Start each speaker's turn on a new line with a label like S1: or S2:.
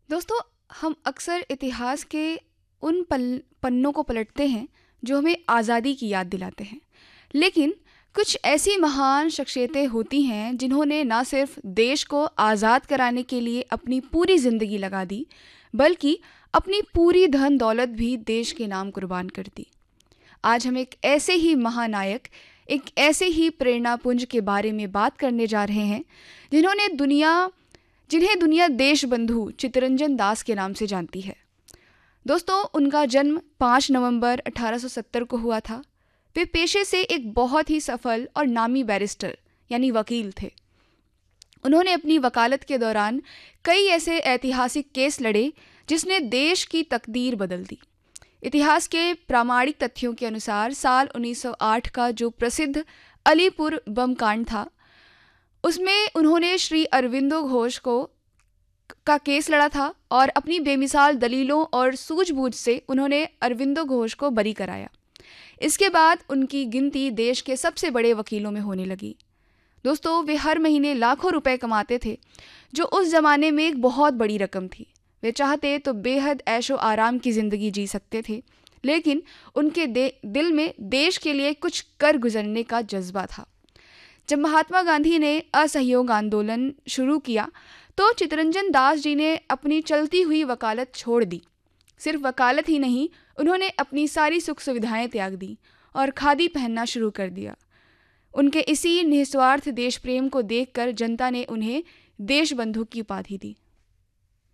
S1: दोस्तों, हम अक्सर इतिहास के उन पन्नों को पलटते हैं जो हमें आज़ादी की याद दिलाते हैं। लेकिन कुछ ऐसी महान शख्सियतें होती हैं जिन्होंने ना सिर्फ देश को आज़ाद कराने के लिए अपनी पूरी ज़िंदगी लगा दी, बल्कि अपनी पूरी धन दौलत भी देश के नाम कुर्बान कर दी। आज हम एक ऐसे ही महानायक, एक ऐसे ही प्रेरणापुंज के बारे में बात करने जा रहे हैं जिन्होंने दुनिया जिन्हें दुनिया देशबंधु चित्तरंजन दास के नाम से जानती है। दोस्तों, उनका जन्म 5 नवंबर 1870 को हुआ था। वे पेशे से एक बहुत ही सफल और नामी बैरिस्टर यानी वकील थे। उन्होंने अपनी वकालत के दौरान कई ऐसे ऐतिहासिक केस लड़े जिसने देश की तकदीर बदल दी। इतिहास के प्रामाणिक तथ्यों के अनुसार साल 1908 का जो प्रसिद्ध अलीपुर बम कांड था, उसमें उन्होंने श्री अरविंदो घोष का केस लड़ा था और अपनी बेमिसाल दलीलों और सूझबूझ से उन्होंने अरविंदो घोष को बरी कराया। इसके बाद उनकी गिनती देश के सबसे बड़े वकीलों में होने लगी। दोस्तों, वे हर महीने लाखों रुपए कमाते थे, जो उस जमाने में एक बहुत बड़ी रकम थी। वे चाहते तो बेहद ऐशो आराम की ज़िंदगी जी सकते थे, लेकिन उनके दिल में देश के लिए कुछ कर गुजरने का जज्बा था। जब महात्मा गांधी ने असहयोग आंदोलन शुरू किया तो चित्तरंजन दास जी ने अपनी चलती हुई वकालत छोड़ दी। सिर्फ वकालत ही नहीं, उन्होंने अपनी सारी सुख सुविधाएं त्याग दी और खादी पहनना शुरू कर दिया। उनके इसी निस्वार्थ देश प्रेम को देखकर जनता ने उन्हें देशबंधु की उपाधि दी।